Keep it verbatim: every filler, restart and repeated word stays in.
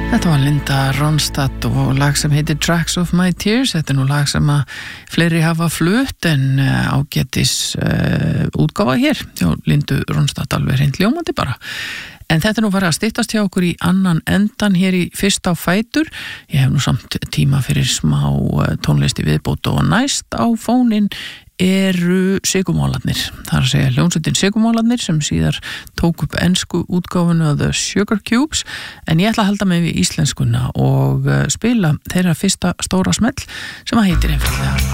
Þetta var Linda Ronstadt og lag sem heitir Tracks of My Tears. Þetta er nú lag sem að fleiri hafa flutt en ágætis uh, útgáfa hér. Já, Lindu Ronstadt alveg hreint ljómandi bara. En þetta er nú farið að styttast hjá okkur í annan endan hér í fyrst á fætur. Ég hef nú samt tíma fyrir smá tónlist í viðbót og næst á fóninn eru Sigurmálarnir. Það er að segja hljómsveitin Sigurmálarnir sem síðar tók upp ensku útgáfunu The Sugar Cubes, en ég ætla að halda mig við íslenskuna og spila þeirra fyrsta stóra smell sem að heitir einfaldlega